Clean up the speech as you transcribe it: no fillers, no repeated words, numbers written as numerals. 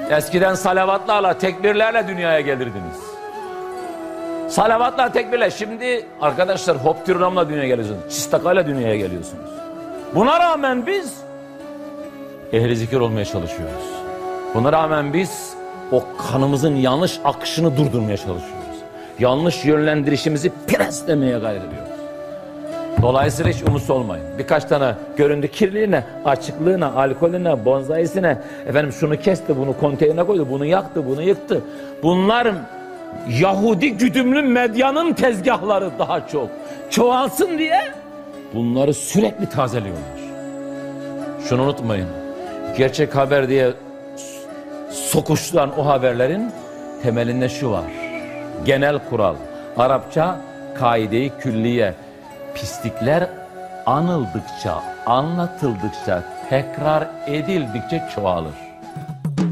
Eskiden salavatlarla, tekbirlerle dünyaya gelirdiniz. Salavatla, tekbirle. Şimdi arkadaşlar hoptirramla dünyaya geliyorsunuz. Çistakayla dünyaya geliyorsunuz. Buna rağmen biz ehli zikir olmaya çalışıyoruz. Buna rağmen biz o kanımızın yanlış akışını durdurmaya çalışıyoruz. Yanlış yönlendirişimizi preslemeye gayret ediyoruz. Dolayısıyla hiç umutsuz olmayın. Birkaç tane göründü kirliliğine, açıklığına, alkolüne, bonzayisine, efendim şunu kesti, bunu konteynerine koydu, bunu yaktı, bunu yıktı. Bunlar Yahudi güdümlü medyanın tezgahları daha çok. Çoğalsın diye bunları sürekli tazeliyorlar. Şunu unutmayın. Gerçek haber diye sokuşturan o haberlerin temelinde şu var. Genel kural. Arapça kaide-i külliye. Pislikler anıldıkça, anlatıldıkça, tekrar edildikçe çoğalır.